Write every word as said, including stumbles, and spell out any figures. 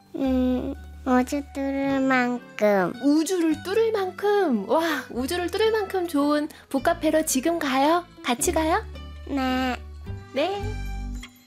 음, 우주 뚫을 만큼. 우주를 뚫을 만큼. 와, 우주를 뚫을 만큼 좋은 북카페로 지금 가요? 같이 가요? 네. 네.